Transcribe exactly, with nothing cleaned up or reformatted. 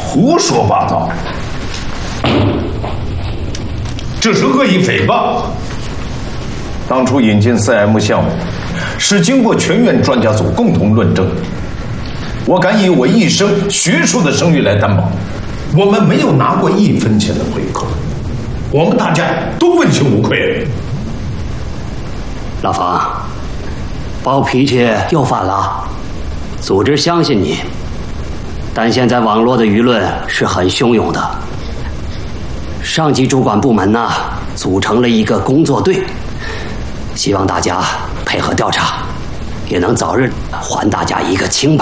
胡说八道，这是恶意诽谤。当初引进 C M 项目，是经过全院专家组共同论证。我敢以我一生学术的声誉来担保，我们没有拿过一分钱的回扣，我们大家都问心无愧。 老冯，暴脾气又犯了，组织相信你，但现在网络的舆论是很汹涌的。上级主管部门呢，组成了一个工作队，希望大家配合调查，也能早日还大家一个清白。